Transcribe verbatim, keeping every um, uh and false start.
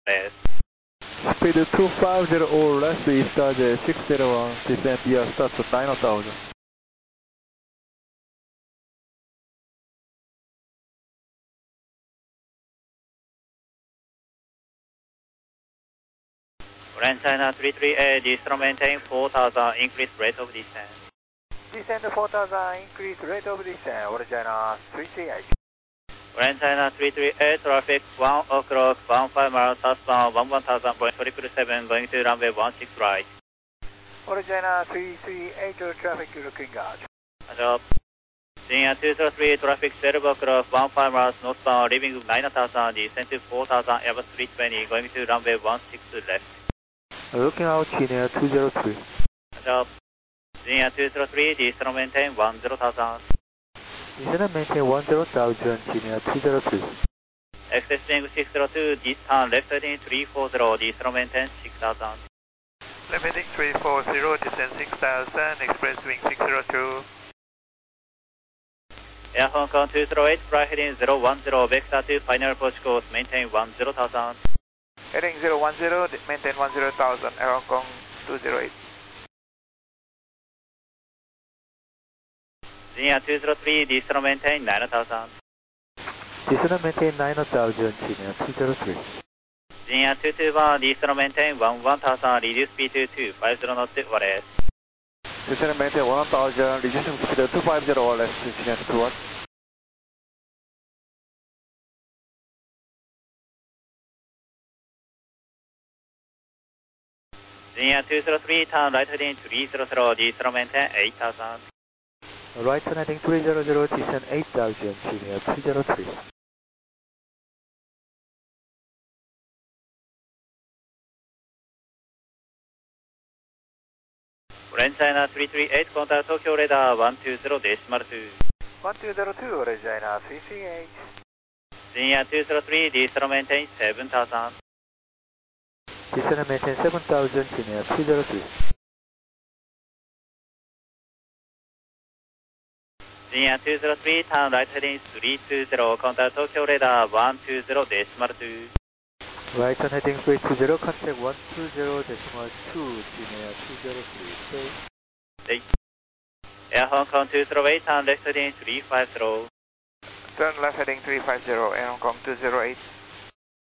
Yes. Speed two five zero or less, East Dodge six zero one, descent via start to nine thousand. Grand China three three eight, distro maintain four thousand, increase rate of descent. Descend four thousand, increase rate of descent, Grand China three three eight. Grand China three three eight, traffic one o'clock, one five miles southbound, one one thousand point triple seven, going to runway one six right. Grand China three three eight, traffic looking out. Job. Senior two zero three, traffic twelve o'clock, one five miles northbound, leaving nine thousand, descent to four thousand, Airbus three twenty, going to runway one six left. Looking out, China two zero three. Job. Senior two zero three, distro maintain one zero thousand. Descent maintain one zero thousand, China two zero three. Accessing six zero two, turn left heading three four zero, distro maintain six thousand. Left heading three four zero, descend six thousand, express wing six zero two. Air Hong Kong two zero eight, fly heading zero one zero, vector to final approach course, maintain one zero thousand. Heading zero one zero, maintain one zero thousand, Air Hong Kong two zero eight. Senior two zero three, distro maintain nine thousand. Descent maintain nine thousand, China two zero three. Senior two two one, distro maintain one one thousand, reduce speed to two five zero knots, Wallace. Descent maintain one thousand, reducing speed two five zero or less, China two one. Senior two zero three, turn right heading three zero zero, distro maintain eight thousand. Right turn heading three zero zero, descent eight thousand, China two zero three. Grand China three three eight, contact Tokyo radar one two zero decimal two. one two zero two, Grand China three three eight. Senior two zero three, distro maintain seven thousand. Descent maintain seven thousand, China two zero three. Senior two zero three, turn right heading three two zero, contact Tokyo radar one two zero decimal two. Right turn heading three two zero, contact one two zero decimal two, China two zero three. Stay. Stay. Air Hong Kong two zero eight, turn left heading three five zero. Turn left heading three five zero, Air Hong Kong two zero eight.